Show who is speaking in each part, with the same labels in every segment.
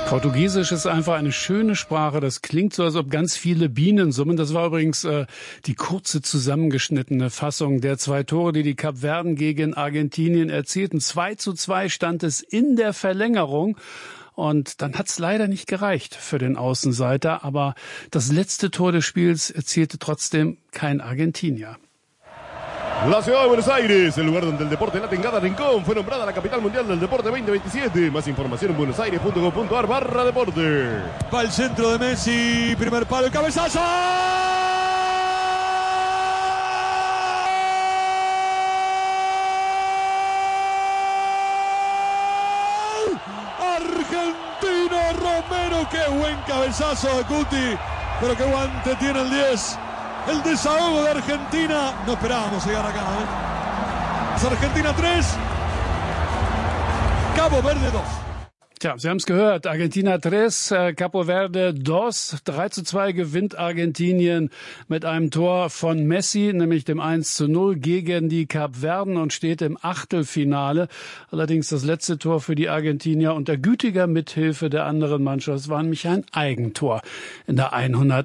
Speaker 1: Portugiesisch ist einfach eine schöne Sprache. Das klingt so, als ob ganz viele Bienen summen. Das war übrigens die kurze zusammengeschnittene Fassung der 2 Tore, die die Kapverden gegen Argentinien erzielten. 2:2 stand es in der Verlängerung. Und dann hat's leider nicht gereicht für den Außenseiter. Aber das letzte Tor des Spiels erzielte trotzdem kein Argentinier.
Speaker 2: La ciudad de Buenos Aires, el lugar donde el deporte late en cada rincón, fue nombrada la capital mundial del deporte 2027. Más información en buenosaires.com.ar/deporte.
Speaker 3: Va el centro de Messi, primer palo, el cabezazo. Argentina, Romero, qué buen cabezazo de Cuti, pero qué guante tiene el 10. El desahogo de Argentina. No esperábamos llegar acá, ¿eh? Es Argentina 3, Cabo Verde 2.
Speaker 1: Tja, Sie haben es gehört. Argentina 3, Cabo Verde 2. 3:2 gewinnt Argentinien mit einem Tor von Messi, nämlich dem 1:0 gegen die Kapverden und steht im Achtelfinale. Allerdings das letzte Tor für die Argentinier unter gütiger Mithilfe der anderen Mannschaft. Es war nämlich ein Eigentor in der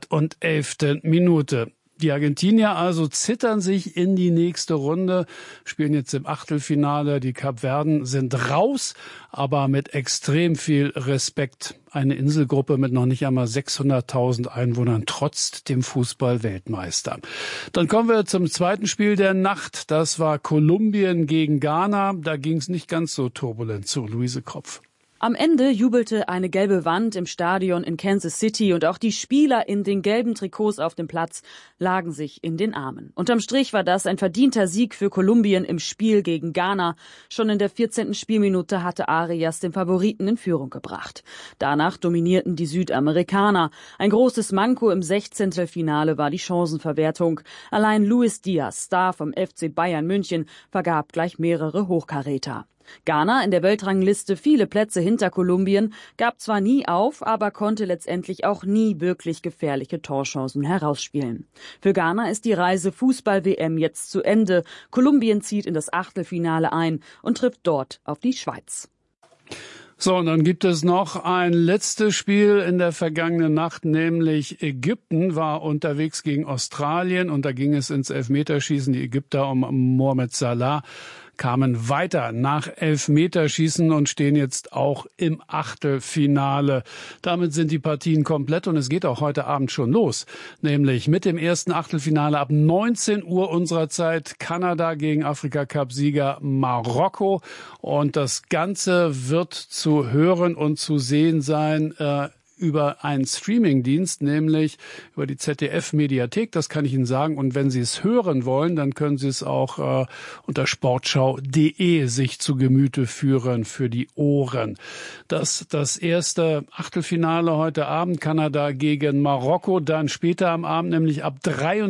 Speaker 1: 111. Minute. Die Argentinier also zittern sich in die nächste Runde, spielen jetzt im Achtelfinale. Die Kapverden sind raus, aber mit extrem viel Respekt. Eine Inselgruppe mit noch nicht einmal 600.000 Einwohnern, trotz dem Fußball-Weltmeister. Dann kommen wir zum zweiten Spiel der Nacht. Das war Kolumbien gegen Ghana. Da ging es nicht ganz so turbulent zu. Luise Kropf.
Speaker 4: Am Ende jubelte eine gelbe Wand im Stadion in Kansas City und auch die Spieler in den gelben Trikots auf dem Platz lagen sich in den Armen. Unterm Strich war das ein verdienter Sieg für Kolumbien im Spiel gegen Ghana. Schon in der 14. Spielminute hatte Arias den Favoriten in Führung gebracht. Danach dominierten die Südamerikaner. Ein großes Manko im 16. Finale war die Chancenverwertung. Allein Luis Diaz, Star vom FC Bayern München, vergab gleich mehrere Hochkaräter. Ghana, in der Weltrangliste viele Plätze hinter Kolumbien, gab zwar nie auf, aber konnte letztendlich auch nie wirklich gefährliche Torchancen herausspielen. Für Ghana ist die Reise Fußball-WM jetzt zu Ende. Kolumbien zieht in das Achtelfinale ein und trifft dort auf die Schweiz.
Speaker 1: So, und dann gibt es noch ein letztes Spiel in der vergangenen Nacht, nämlich Ägypten war unterwegs gegen Australien und da ging es ins Elfmeterschießen. Die Ägypter um Mohamed Salah kamen weiter nach Elfmeterschießen und stehen jetzt auch im Achtelfinale. Damit sind die Partien komplett und es geht auch heute Abend schon los. Nämlich mit dem ersten Achtelfinale ab 19 Uhr unserer Zeit Kanada gegen Afrika-Cup-Sieger Marokko. Und das Ganze wird zu hören und zu sehen sein über einen Streamingdienst, nämlich über die ZDF-Mediathek, das kann ich Ihnen sagen. Und wenn Sie es hören wollen, dann können Sie es auch unter sportschau.de sich zu Gemüte führen für die Ohren. Das erste Achtelfinale heute Abend, Kanada gegen Marokko. Dann später am Abend, nämlich ab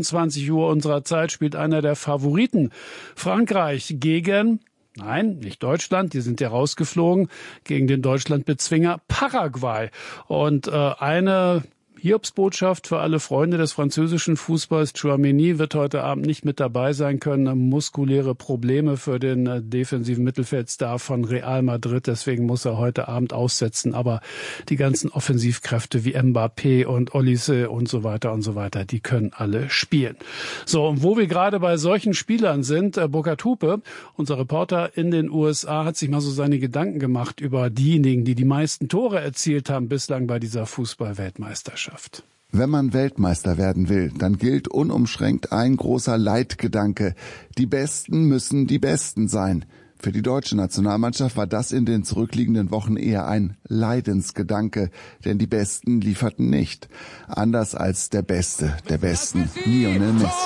Speaker 1: 23 Uhr unserer Zeit, spielt einer der Favoriten Frankreich gegen... Nein, nicht Deutschland, die sind ja rausgeflogen, gegen den Deutschlandbezwinger Paraguay. Und eine Hiobsbotschaft für alle Freunde des französischen Fußballs. Tchouaméni wird heute Abend nicht mit dabei sein können. Muskuläre Probleme für den defensiven Mittelfeldstar von Real Madrid. Deswegen muss er heute Abend aussetzen. Aber die ganzen Offensivkräfte wie Mbappé und Olise und so weiter, die können alle spielen. So, und wo wir gerade bei solchen Spielern sind, Burkhard Hupe, unser Reporter in den USA, hat sich mal so seine Gedanken gemacht über diejenigen, die die meisten Tore erzielt haben bislang bei dieser Fußball-Weltmeisterschaft.
Speaker 5: Wenn man Weltmeister werden will, dann gilt unumschränkt ein großer Leitgedanke. Die Besten müssen die Besten sein. Für die deutsche Nationalmannschaft war das in den zurückliegenden Wochen eher ein Leidensgedanke, denn die Besten lieferten nicht. Anders als der Beste der Besten, Lionel Messi.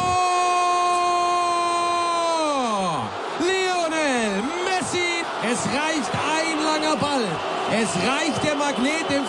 Speaker 6: Lionel Messi! Es reicht ein langer Ball. Es reicht der Magnet im